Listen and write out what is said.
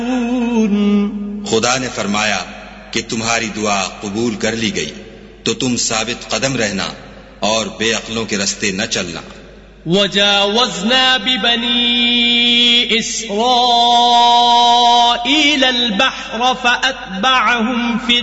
खुदा ने फरमाया कि तुम्हारी दुआ कबूल कर ली गई, तो तुम साबित कदम रहना और बेअक्लों के रास्ते न चलना। वजावज़ना बिबनी इस्राईल अल-बहर फ़अत्बअहुम